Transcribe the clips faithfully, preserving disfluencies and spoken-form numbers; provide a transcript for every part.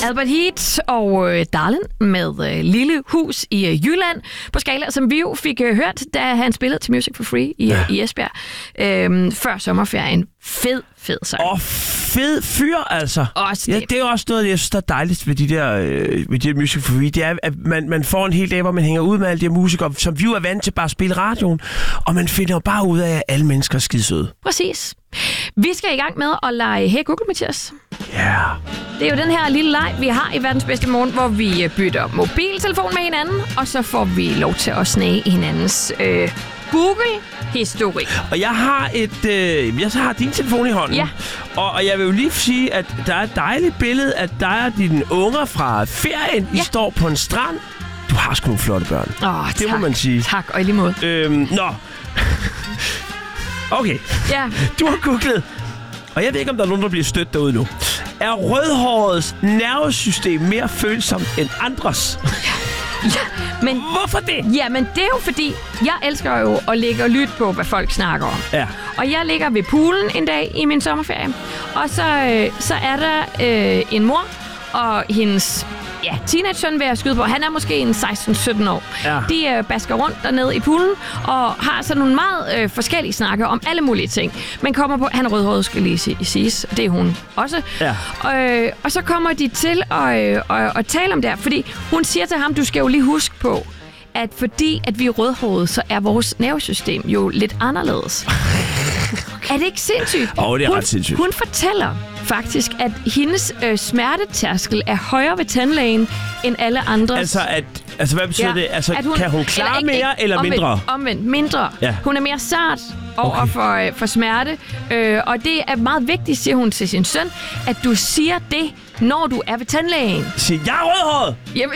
Albert Heat og øh, Darlin med øh, Lille Hus i øh, Jylland på Skala, som vi jo fik øh, hørt, da han spillede til Music for Free i, ja. i Esbjerg øh, før sommerferien. Fed, fed sang. Og fed fyr, altså. Også ja, det. det er jo også noget, jeg synes, der er dejligt ved de der, øh, ved de der Music for Free. Det er, at man, man får en hel dag, hvor man hænger ud med alle de her musikere, som vi jo er vant til bare at spille radioen, og man finder jo bare ud af, at alle mennesker er skidesøde. Præcis. Vi skal i gang med at lege Hey Google, Mathias. Ja. Yeah. Det er jo den her lille leg, vi har i Verdens Bedste Morgen, hvor vi bytter mobiltelefon med hinanden, og så får vi lov til at snage i hinandens øh, Google-historik. Og jeg har et, øh, jeg har din telefon i hånden. Ja. Og, og jeg vil jo lige sige, at der er et dejligt billede, at der er dine unger fra ferien. I ja. står på en strand. Du har sgu nogle flotte børn. Åh, det tak. må man sige. Tak, og i lige måde. Øhm, nå. Okay. Ja. Du har googlet. Og jeg ved ikke, om der er nogen, der bliver stødt derude nu. Er rødhårets nervesystem mere følsomt end andres? Ja, men, hvorfor det? Ja, men det er jo fordi, jeg elsker jo at ligge og lytte på, hvad folk snakker om. Ja. Og jeg ligger ved poolen en dag i min sommerferie. Og så, øh, så er der øh, en mor og hendes ja, teenage-søn vil jeg skyde på. Han er måske en seksten sytten år. Ja. De øh, basker rundt dernede i poolen og har sådan nogle meget øh, forskellige snakker om alle mulige ting. Men kommer på, han er rødhåret, skal lige sige, siges. Det er hun også. Ja. Og, øh, og så kommer de til at, øh, at, at tale om det her, fordi hun siger til ham, du skal jo lige huske på, at fordi at vi er rødhårede, så er vores nervesystem jo lidt anderledes. Er det ikke sindssygt? Åh, oh, det er hun, ret sindssygt. Hun fortæller faktisk, at hendes øh, smertetærskel er højere ved tandlægen end alle andres. Altså, at, altså hvad betyder ja, det? Altså, hun, kan hun klare eller, mere ikke, eller omvendt, mindre? Omvendt, mindre. Ja. Hun er mere sart over okay. for, øh, for smerte. Øh, og det er meget vigtigt, siger hun til sin søn, at du siger det, når du er ved tandlægen. Sig, jeg er rødhåret! Jamen,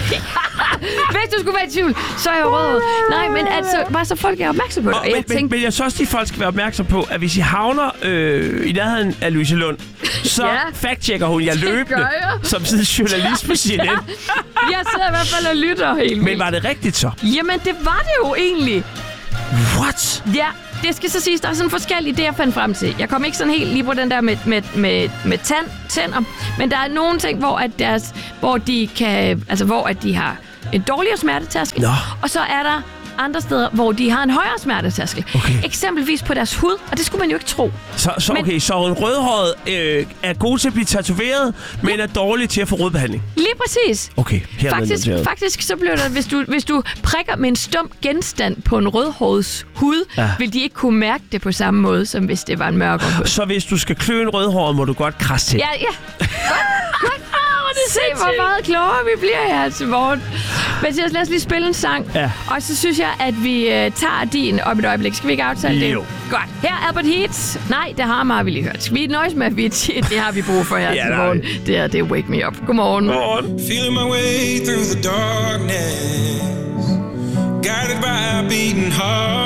hvis du skulle være i tvivl, så er jeg rødhåret. Nej, men altså, bare så folk er opmærksom på det. Og, men, tænkte, men, men jeg synes også, at folk skal være opmærksom på, at hvis I havner øh, i nærheden af Louise Lund, så ja. fact-checker hun jer løbende, som sådan journalist på C N N. Ja. Jeg sidder i hvert fald og lytter helt vildt. Men var det rigtigt så? Jamen, det var det jo egentlig. What? Ja, det skal så siges, der er sådan forskellige, det jeg fandt frem til. Jeg kom ikke sådan helt lige på den der med, med, med, med tand, tænder, men der er nogle ting, hvor, at deres, hvor de kan, altså hvor at de har en dårligere smertetærskel, og så er der andre steder, hvor de har en højere smertetærskel. Okay. Eksempelvis på deres hud, og det skulle man jo ikke tro. Så, så okay, men, så en rødhåret øh, er god til at blive tatoveret, ja. men er dårlig til at få rodbehandling. Lige præcis. Okay, faktisk, faktisk så blev der, hvis du, hvis du prikker med en stum genstand på en rødhårets hud, ja. vil de ikke kunne mærke det på samme måde, som hvis det var en mørkere hud. Så hvis du skal klø en rødhåret, må du godt krasse til? Ja, ja. Godt, godt. Se, hvor meget klogere vi bliver her til morgen. Men lad os lige spille en sang. Ja. Og så synes jeg, at vi uh, tager din op et øjeblik. Skal vi ikke aftale det? Jo. Godt. Her er Albert Heat. Nej, det har meget vi lige hørt. Skal vi nøjes med, at vi det har vi brug for her ja, til morgen. Det er, det er Wake Me Up. Godmorgen. Godmorgen. Feeling my way through the darkness, guided by a beating heart.